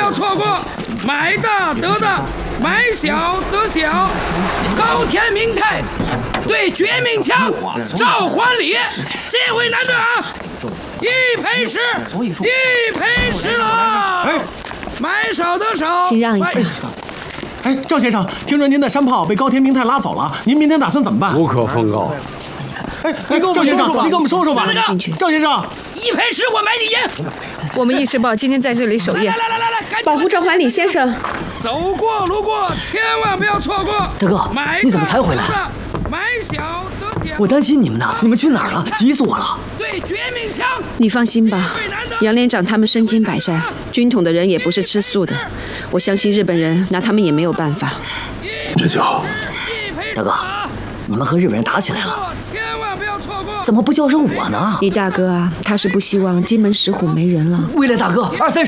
要错过，买大得大，买小得小。高田明太对绝命枪赵还礼，机会难得啊！一赔十，一赔十了。哎，买少得少， 请让一下。 哎，赵先生，听说您的山炮被高田明太拉走了，您明天打算怎么办？ 无可奉告。 哎，你给我们说说吧，你给我们说说吧。赵先生， 一赔十，我买你赢。 我们《议事报》今天在这里守夜， 来， 保护赵还礼先生。 走过路过，千万不要错过。 大哥，你怎么才回来？ 买小得小。 我担心你们呢，你们去哪儿了？急死我了。 对绝命枪， 你放心吧，杨连长他们身经百战，军统的人也不是吃素的。我相信日本人拿他们也没有办法。 这就好。 大哥，你们和日本人打起来了， 千万不要错过。 怎么不叫声我呢？ 李大哥啊，他是不希望金门石虎没人了。 未来大哥，2、30